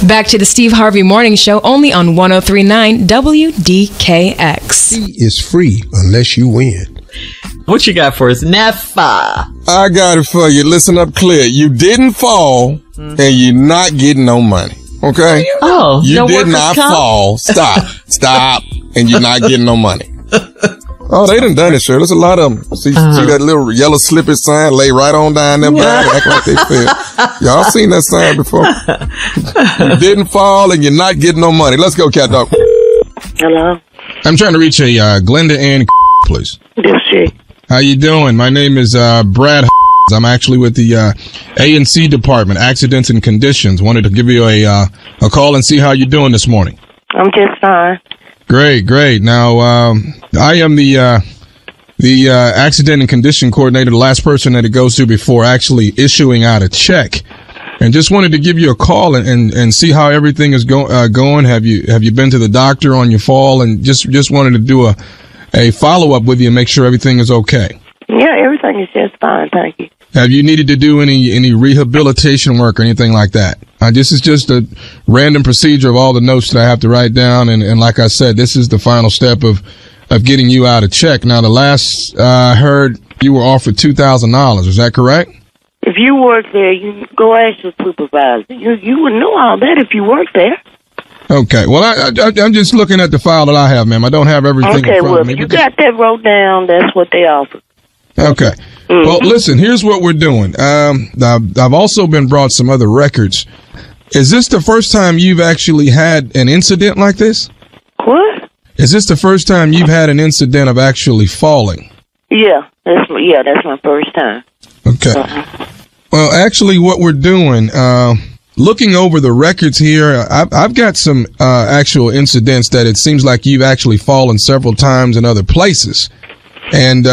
Back to the Steve Harvey Morning Show, only on 103.9 WDKX. He is free unless you win. What you got for us, Neffa? I got it for you. Listen up clear. You didn't fall, and you're not getting no money. Okay? Oh, you no did not fall. Stop, and you're not getting no money. Oh, they done it, sure. There's a lot of them. See that little yellow slippage sign lay right on down there, act like they fell. Y'all seen that sign before? You didn't fall and you're not getting no money. Let's go, cat dog. Hello? I'm trying to reach a Glenda Ann, please. This she. How you doing? My name is Brad. I'm actually with the A&C department, accidents and conditions. Wanted to give you a call and see how you're doing this morning. I'm just fine. Great. Now, I am the accident and condition coordinator, the last person that it goes to before actually issuing out a check. And just wanted to give you a call and see how everything is going. Have you been to the doctor on your fall? And just wanted to do a follow-up with you and make sure everything is okay. Yeah, everything is just fine, thank you. Have you needed to do any rehabilitation work or anything like that? This is just a random procedure of all the notes that I have to write down. And like I said, this is the final step of getting you out a check. Now, the last I heard, you were offered $2,000. Is that correct? If you work there, you go ask your supervisor. You would know all that if you work there. Okay. Well, I'm just looking at the file that I have, ma'am. I don't have everything in front of me. If you got that wrote down, that's what they offer. Okay. Mm-hmm. Well, listen, here's what we're doing. I've also been brought some other records. Is this the first time you've actually had an incident like this? What? Is this the first time you've had an incident of actually falling? Yeah, that's my first time. Okay. Well, actually, what we're doing, looking over the records here, I've got some actual incidents that it seems like you've actually fallen several times in other places. And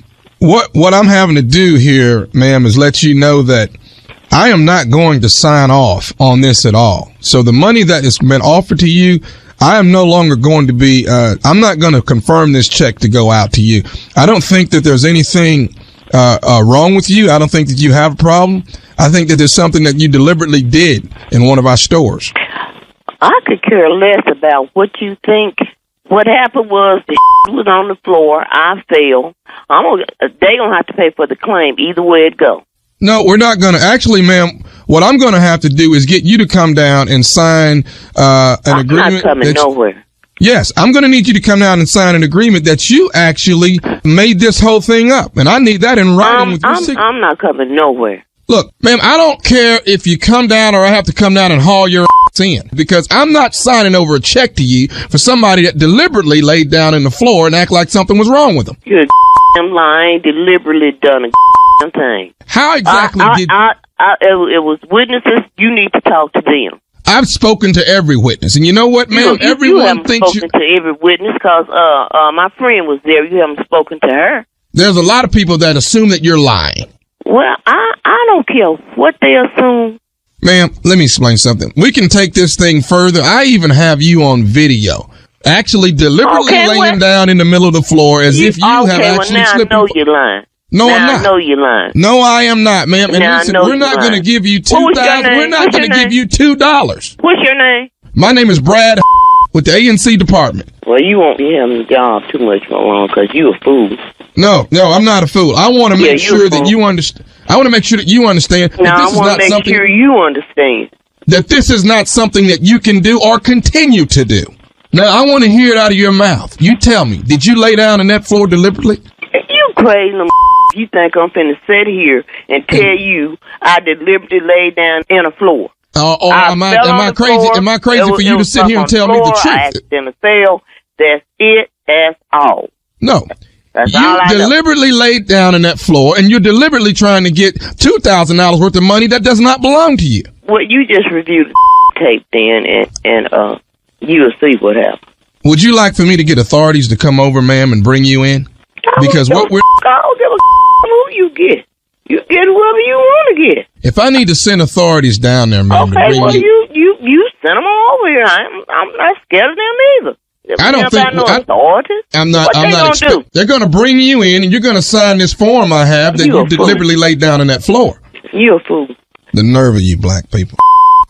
what I'm having to do here, ma'am, is let you know that I am not going to sign off on this at all. So the money that has been offered to you, I am no longer going to be, I'm not going to confirm this check to go out to you. I don't think that there's anything wrong with you. I don't think that you have a problem. I think that there's something that you deliberately did in one of our stores. I could care less about what you think. What happened was the was on the floor. I fell. They don't have to pay for the claim either way it go. No, we're not going to. Actually, ma'am, what I'm going to have to do is get you to come down and sign an agreement. I'm not coming nowhere. Yes, I'm going to need you to come down and sign an agreement that you actually made this whole thing up. And I need that in writing with your signature. I'm not coming nowhere. Look, ma'am, I don't care if you come down or I have to come down and haul your ass in, because I'm not signing over a check to you for somebody that deliberately laid down in the floor and act like something was wrong with them. You're lying, deliberately done a thing. How exactly did... it was witnesses. You need to talk to them. I've spoken to every witness, and you know what, ma'am? Everyone thinks you haven't spoken to every witness because my friend was there. You haven't spoken to her. There's a lot of people that assume that you're lying. Well, I don't care what they assume. Ma'am, let me explain something. We can take this thing further. I even have you on video, actually deliberately laying down in the middle of the floor as if you have actually slipped. I know you're lying. No, I'm not. I know you're lying. No, I am not, ma'am. And listen, we're not going to give you $2,000. We're not going to give you $2. What's your name? My name is Brad with the A&C department. Well, you won't be having a job too much long because you a fool. No, I'm not a fool. I want to make sure that you understand. I want to make sure that you understand. No, I want to make sure you understand that this is not something that you can do or continue to do. Now, I want to hear it out of your mouth. You tell me, did you lay down on that floor deliberately? You crazy. You think I'm finna sit here and tell you I deliberately laid down in a floor? Am I crazy? Am I crazy for you to sit here and tell me the truth? I accidentally fell. That's it. That's all. No. You deliberately laid down on that floor, and you're deliberately trying to get $2,000 worth of money that does not belong to you. Well, you just reviewed the tape then, and you'll see what happens. Would you like for me to get authorities to come over, ma'am, and bring you in? Because what we're... I don't give a who you get. You get whoever you want to get. If I need to send authorities down there, ma'am, okay, well, you send them over here. I'm not scared of them either. I don't think I'm not. They're going to bring you in, and you're going to sign this form I have that you deliberately laid down on that floor. You're a fool. The nerve of you black people.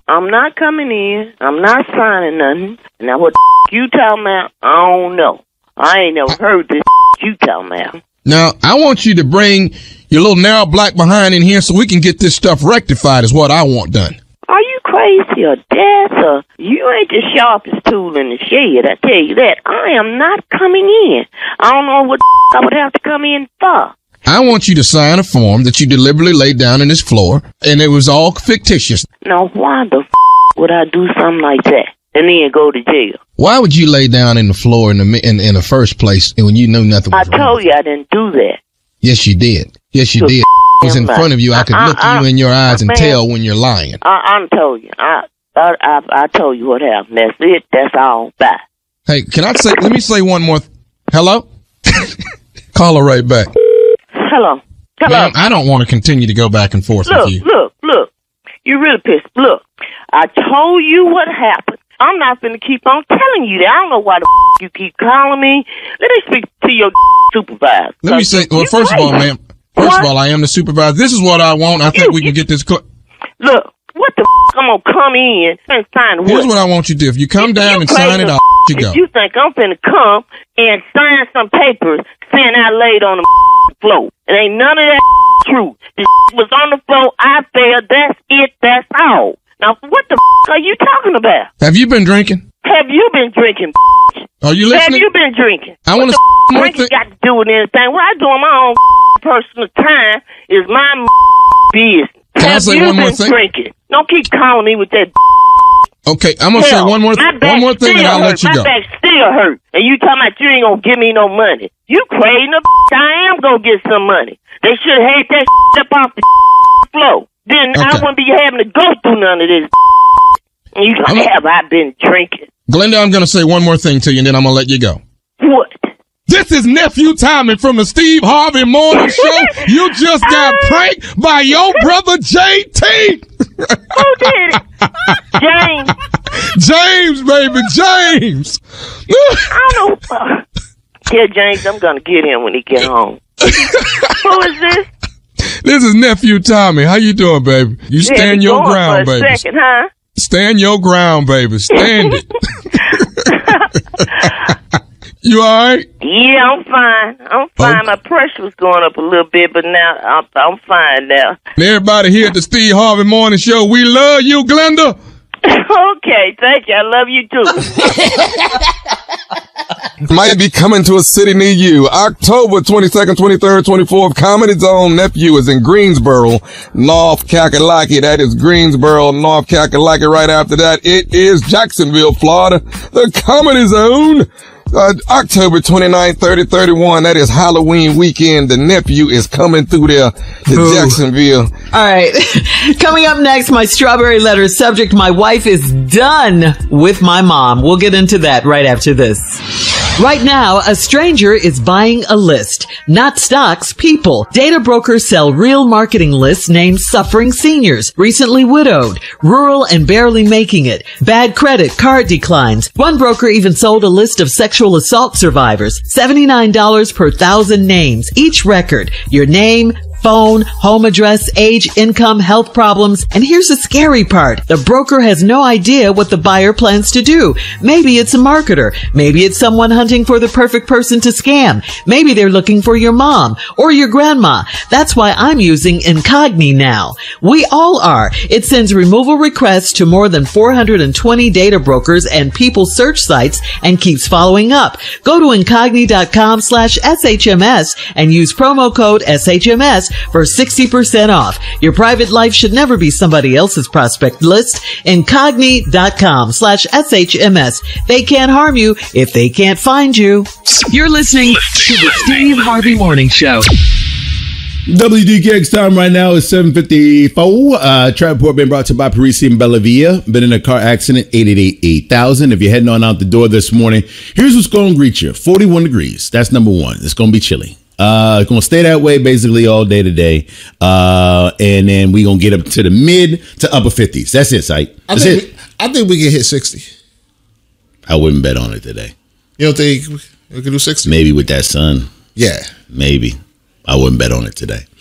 I'm not coming in. I'm not signing nothing. Now, what you talking about, I don't know. I ain't never heard this you talking about. Now, I want you to bring your little narrow black behind in here so we can get this stuff rectified is what I want done. Are you crazy or deaf? Or you ain't the sharpest tool in the shed, I tell you that. I am not coming in. I don't know what I would have to come in for. I want you to sign a form that you deliberately laid down in this floor, and it was all fictitious. Now, why the would I do something like that and then go to jail? Why would you lay down in the floor in the first place when you knew nothing was wrong? I told you I didn't do that. Yes, you did. Yes, you did. It was in front of you. I could look you in your eyes and tell when you're lying. I told you. I told you what happened. That's it. That's all. Bye. Hey, let me say one more. Hello? Call her right back. Hello. Ma'am, I don't want to continue to go back and forth with you. Look. You really pissed. Look, I told you what happened. I'm not going to keep on telling you that. I don't know why the you keep calling me. Let me speak to your supervisor. Let me say, well, first of all, ma'am, I am the supervisor. This is what I want. I think we can get this. Look, what the I'm going to come in and sign what? Here's what I want you to do. If you come down and sign it, you go. If you think I'm finna come and sign some papers saying I laid on the floor, it ain't none of that true. The was on the floor, I fell, that's it, that's all. Now, what the are you talking about? Have you been drinking? Have you been drinking? Are you listening? Have you been drinking? I want to drinking got to do with anything. What I do on my own personal time is my business. Can I say one more thing? Drinking? Don't keep calling me with that. Okay, I'm gonna say one more thing, and I'll let you go. My back still hurt, and you talking about you ain't gonna give me no money. You crazy? I am gonna get some money. They should hate that up off the floor. Then I wouldn't be having to go through none of this. And you gonna have I been drinking? Glenda, I'm gonna say one more thing to you, and then I'm gonna let you go. What? This is Nephew Tommy from the Steve Harvey Morning Show. You just got pranked by your brother JT. Who did it? James. James, baby, James. I don't know. Yeah, James, I'm gonna get him when he get home. Who is this? This is Nephew Tommy. How you doing, baby? You stand your ground, baby. Second, huh? Stand your ground, baby. Stand it. You all right? Yeah, I'm fine. I'm fine. Okay. My pressure was going up a little bit, but now I'm fine now. And everybody here at the Steve Harvey Morning Show, we love you, Glenda. Okay, thank you. I love you too. Might be coming to a city near you. October 22nd, 23rd, 24th, Comedy Zone Nephew is in Greensboro, North Kakalaki. That is Greensboro, North Kakalaki. Right after that, it is Jacksonville, Florida, the Comedy Zone. October 29th, 30th, 31. That is Halloween weekend. The Nephew is coming through there to Jacksonville. All right. Coming up next, my strawberry letter subject. My wife is done with my mom. We'll get into that right after this. Right now, a stranger is buying a list. Not stocks, people. Data brokers sell real marketing lists named Suffering Seniors, Recently Widowed, Rural and Barely Making It, Bad Credit, Card Declines. One broker even sold a list of sexual assault survivors. $79 per 1,000 names. Each record. Your name, phone, home address, age, income, health problems. And here's the scary part. The broker has no idea what the buyer plans to do. Maybe it's a marketer. Maybe it's someone hunting for the perfect person to scam. Maybe they're looking for your mom or your grandma. That's why I'm using Incogni now. We all are. It sends removal requests to more than 420 data brokers and people search sites and keeps following up. Go to Incogni.com/SHMS and use promo code SHMS for 60% off. Your private life should never be somebody else's prospect list. Incogni.com/SHMS. They can't harm you if they can't find you. You're listening to the Steve Harvey Morning Show. WDKX time right now is 7:54. Trap report being brought to you by Parisi and Bellavia. Been in a car accident, 888-8000. If you're heading on out the door this morning, here's what's going to greet you. 41 degrees. That's number one. It's going to be chilly. It's going to stay that way basically all day today. And then we're going to get up to the mid to upper 50s. That's it, Sight. I think we can hit 60. I wouldn't bet on it today. You don't think we can do 60? Maybe with that sun. Yeah. Maybe. I wouldn't bet on it today.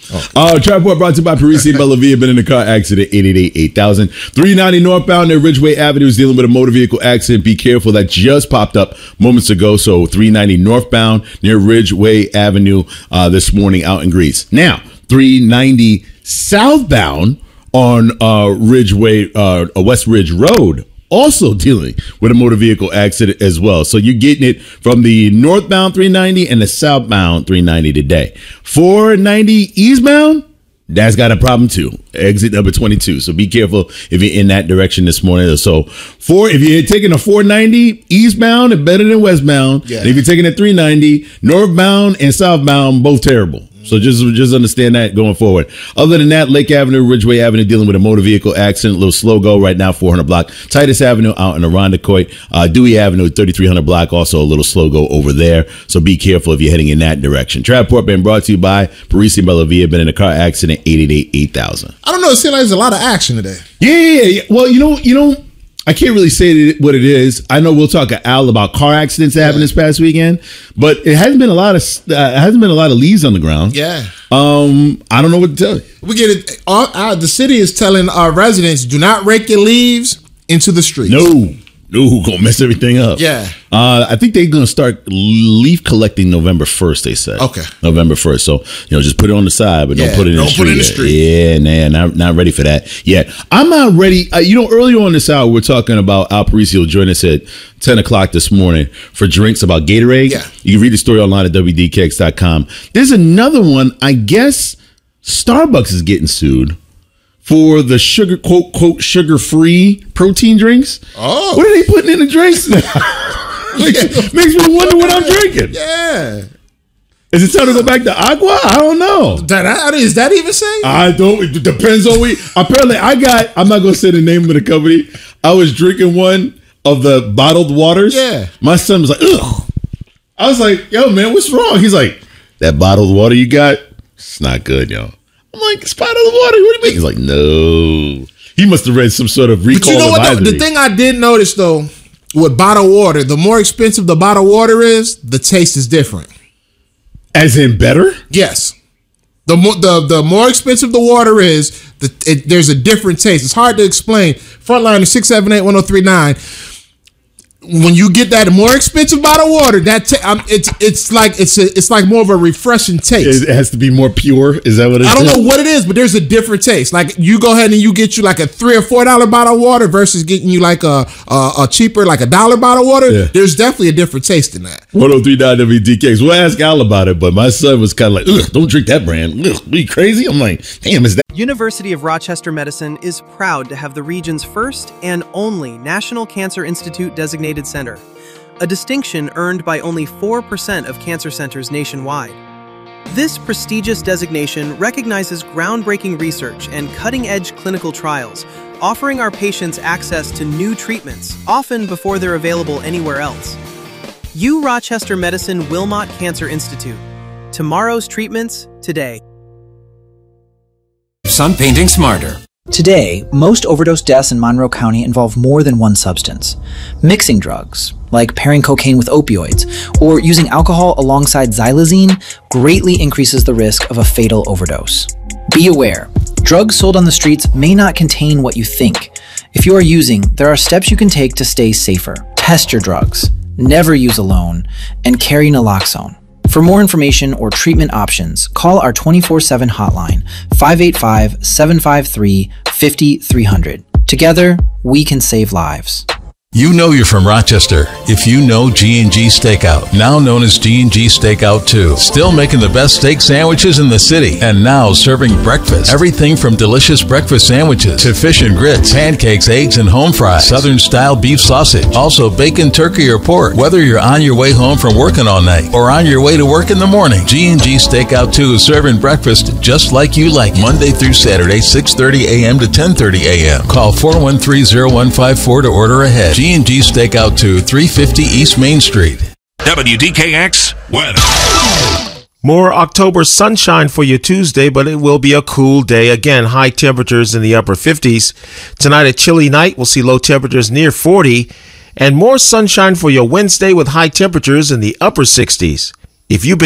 Traport brought to you by Parisi and Bellavia. Been in a car accident, 888-8000. 390 northbound near Ridgeway Avenue is dealing with a motor vehicle accident. Be careful. That just popped up moments ago. So 390 northbound near Ridgeway Avenue this morning out in Greece. Now, 390 southbound on Ridgeway, West Ridge Road, also dealing with a motor vehicle accident as well. So you're getting it from the northbound 390 and the southbound 390 today. 490 eastbound, that's got a problem too. Exit number 22. So be careful if you're in that direction this morning. So if you're taking a 490 eastbound, it's better than westbound. Yeah. And if you're taking a 390 northbound and southbound, both terrible. So just understand that going forward. Other than that, Lake Avenue, Ridgeway Avenue dealing with a motor vehicle accident. A little slow go right now, 400 block. Titus Avenue out in Irondequoit. Dewey Avenue, 3300 block. Also a little slow go over there. So be careful if you're heading in that direction. Traport been brought to you by Parisi and Bellavia. Been in a car accident, 888-8000. I don't know. It seems like there's a lot of action today. Yeah. Well, you know. I can't really say what it is. I know we'll talk to Al about car accidents that happened this past weekend, but it hasn't been a lot of leaves on the ground. Yeah. I don't know what to tell you. We get it. The city is telling our residents, do not rake your leaves into the streets. No, gonna mess everything up. Yeah. I think they're gonna start leaf collecting November 1st. They said. Okay. November 1st. So just put it on the side, but don't put it in the street. Don't put it in the street. Yeah, nah, not ready for that yet. I'm not ready. Earlier on this hour, we're talking about Al Parisi will join us at 10 o'clock this morning for drinks about Gatorade. Yeah. You can read the story online at WDKX.com. There's another one. I guess Starbucks is getting sued for the sugar, quote, sugar-free protein drinks. Oh. What are they putting in the drinks now? makes me wonder what I'm drinking. Yeah. Is it time to go back to agua? I don't know. Is that even safe? It depends on apparently I'm not going to say the name of the company. I was drinking one of the bottled waters. Yeah. My son was like, ugh. I was like, yo, man, what's wrong? He's like, that bottled water you got, it's not good, yo. I'm like, it's bottled water. What do you mean? He's like, no. He must have read some sort of recall. But you know what? The thing I did notice though, with bottled water, the more expensive the bottled water is, the taste is different. As in better? Yes. The more expensive the water is, there's a different taste. It's hard to explain. Frontline is 678-1039. When you get that more expensive bottle of water, it's like more of a refreshing taste. It has to be more pure. Is that what it is? I don't know what it is, but there's a different taste. Like you go ahead and you get you like a $3 or $4 bottle of water versus getting you like a cheaper like $1 bottle of water. Yeah. There's definitely a different taste in that. 103.9 WDKX. We'll ask Al about it, but my son was kind of like, ugh, don't drink that brand. Ugh, are you crazy? I'm like, damn, is that? University of Rochester Medicine is proud to have the region's first and only National Cancer Institute designated center, a distinction earned by only 4% of cancer centers nationwide. This prestigious designation recognizes groundbreaking research and cutting-edge clinical trials, offering our patients access to new treatments, often before they're available anywhere else. U Rochester Medicine Wilmot Cancer Institute. Tomorrow's treatments, today. Sun Painting Smarter. Today, most overdose deaths in Monroe County involve more than one substance. Mixing drugs, like pairing cocaine with opioids, or using alcohol alongside xylazine, greatly increases the risk of a fatal overdose. Be aware, drugs sold on the streets may not contain what you think. If you are using, there are steps you can take to stay safer. Test your drugs, never use alone, and carry naloxone. For more information or treatment options, call our 24/7 hotline, 585-753-5300. Together, we can save lives. You know you're from Rochester if you know G&G Steakout, now known as G&G Steakout 2. Still making the best steak sandwiches in the city, and now serving breakfast. Everything from delicious breakfast sandwiches to fish and grits, pancakes, eggs, and home fries, Southern-style beef sausage, also bacon, turkey, or pork. Whether you're on your way home from working all night or on your way to work in the morning, G&G Steakout 2 is serving breakfast just like you like, Monday through Saturday, 6:30 a.m. to 10:30 a.m. Call 413-0154 to order ahead. G&G Steakout 2, 350 East Main Street. WDKX weather. More October sunshine for your Tuesday, but it will be a cool day. Again, high temperatures in the upper 50s. Tonight, a chilly night. We'll see low temperatures near 40. And more sunshine for your Wednesday with high temperatures in the upper 60s. If you've been